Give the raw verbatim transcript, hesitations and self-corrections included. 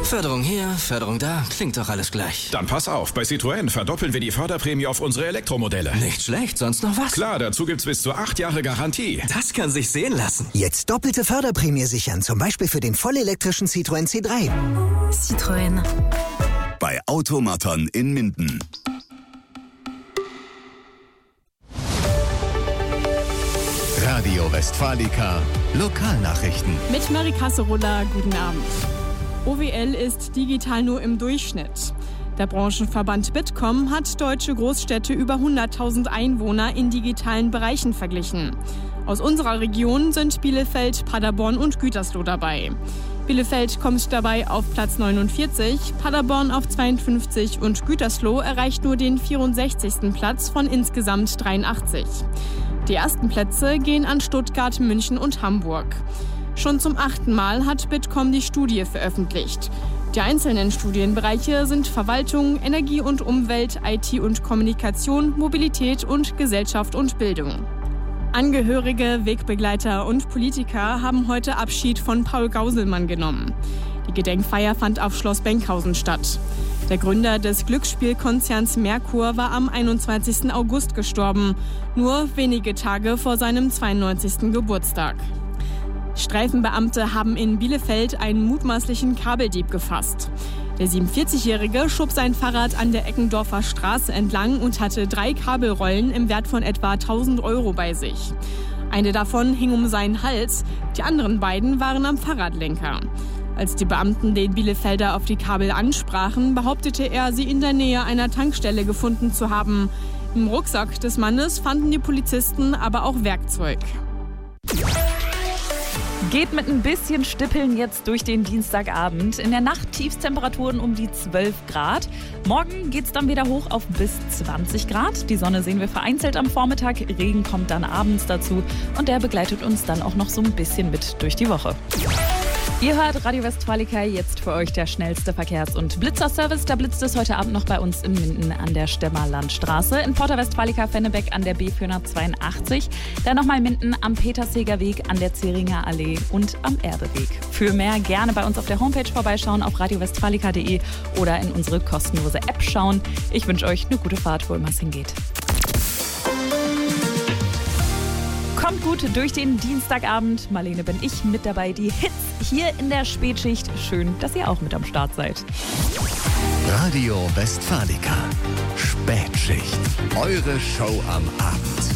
Förderung hier, Förderung da, klingt doch alles gleich. Dann pass auf, bei Citroën verdoppeln wir die Förderprämie auf unsere Elektromodelle. Nicht schlecht, sonst noch was? Klar, dazu gibt's bis zu acht Jahre Garantie. Das kann sich sehen lassen. Jetzt doppelte Förderprämie sichern, zum Beispiel für den vollelektrischen Citroën C drei. Citroën. Bei Automaton in Minden. Radio Westfalica Lokalnachrichten. Mit Marika Sorolla, guten Abend. O W L ist digital nur im Durchschnitt. Der Branchenverband Bitkom hat deutsche Großstädte über hunderttausend Einwohner in digitalen Bereichen verglichen. Aus unserer Region sind Bielefeld, Paderborn und Gütersloh dabei. Bielefeld kommt dabei auf Platz neunundvierzig, Paderborn auf zweiundfünfzig und Gütersloh erreicht nur den vierundsechzigsten Platz von insgesamt dreiundachtzig. Die ersten Plätze gehen an Stuttgart, München und Hamburg. Schon zum achten Mal hat Bitkom die Studie veröffentlicht. Die einzelnen Studienbereiche sind Verwaltung, Energie und Umwelt, I T und Kommunikation, Mobilität und Gesellschaft und Bildung. Angehörige, Wegbegleiter und Politiker haben heute Abschied von Paul Gauselmann genommen. Die Gedenkfeier fand auf Schloss Benkhausen statt. Der Gründer des Glücksspielkonzerns Merkur war am einundzwanzigsten August gestorben, nur wenige Tage vor seinem zweiundneunzigsten Geburtstag. Streifenbeamte haben in Bielefeld einen mutmaßlichen Kabeldieb gefasst. Der siebenundvierzigjährige schob sein Fahrrad an der Eckendorfer Straße entlang und hatte drei Kabelrollen im Wert von etwa tausend Euro bei sich. Eine davon hing um seinen Hals, die anderen beiden waren am Fahrradlenker. Als die Beamten den Bielefelder auf die Kabel ansprachen, behauptete er, sie in der Nähe einer Tankstelle gefunden zu haben. Im Rucksack des Mannes fanden die Polizisten aber auch Werkzeug. Geht mit ein bisschen Stippeln jetzt durch den Dienstagabend. In der Nacht Tiefstemperaturen um die zwölf Grad. Morgen geht's dann wieder hoch auf bis zwanzig Grad. Die Sonne sehen wir vereinzelt am Vormittag. Regen kommt dann abends dazu. Und der begleitet uns dann auch noch so ein bisschen mit durch die Woche. Ihr hört Radio Westfalica, jetzt für euch der schnellste Verkehrs- und Blitzerservice. Da blitzt es heute Abend noch bei uns in Minden an der Stemmerlandstraße, in Porta Westfalica Fennebeck an der B vierhundertzweiundachtzig, dann nochmal Minden am Peterseger Weg, an der Zeringer Allee und am Erbeweg. Für mehr gerne bei uns auf der Homepage vorbeischauen, auf radio westfalica punkt de oder in unsere kostenlose App schauen. Ich wünsche euch eine gute Fahrt, wo immer es hingeht. Kommt gut durch den Dienstagabend. Marlene bin ich mit dabei. Die Hits hier in der Spätschicht. Schön, dass ihr auch mit am Start seid. Radio Westfalica Spätschicht. Eure Show am Abend.